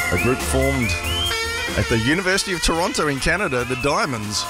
A group formed at the University of Toronto in Canada, the Diamonds.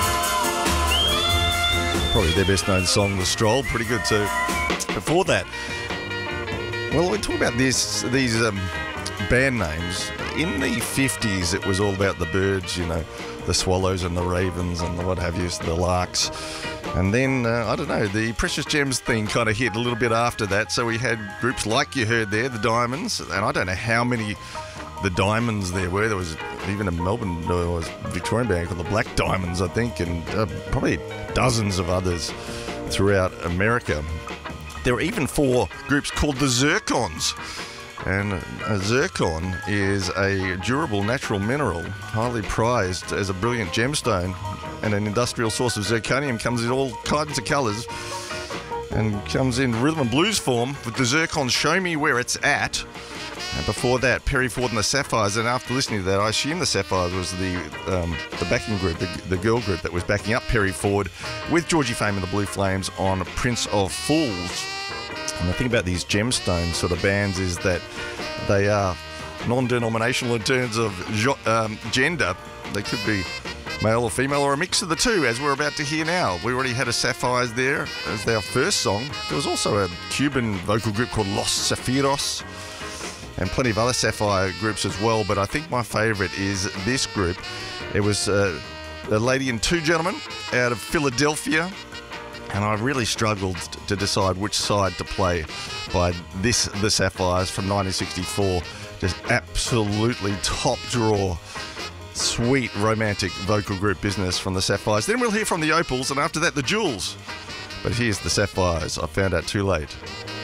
Probably their best known song, The Stroll, pretty good too. Before that, well, we talk about these band names. In the 50s, it was all about the birds, you know, the swallows and the ravens and the what have you, the larks. And then, I don't know, the Precious Gems thing kind of hit a little bit after that. So we had groups like you heard there, the Diamonds. And I don't know how many the Diamonds there were. There was even in Melbourne, there was a Victorian band called the Black Diamonds, I think, and probably dozens of others throughout America. There were even 4 groups called the Zircons. And a zircon is a durable natural mineral, highly prized as a brilliant gemstone, and an industrial source of zirconium. Comes in all kinds of colours and comes in rhythm and blues form with the Zircons Show Me Where It's At. And before that, Perry Ford and the Sapphires. And after listening to that, I assume the Sapphires was the backing group, the girl group that was backing up Perry Ford with Georgie Fame and the Blue Flames on Prince of Fools. And the thing about these gemstone sort of bands is that they are non-denominational in terms of gender. They could be male or female or a mix of the two, as we're about to hear now. We already had a Sapphires there as our first song. There was also a Cuban vocal group called Los Zafiros and plenty of other Sapphire groups as well, but I think my favourite is this group. It was a lady and 2 gentlemen out of Philadelphia, and I really struggled to decide which side to play by the Sapphires from 1964. Just absolutely top draw, sweet romantic vocal group business from the Sapphires. Then we'll hear from the Opals, and after that the Jewels. But here's the Sapphires. I found out too late.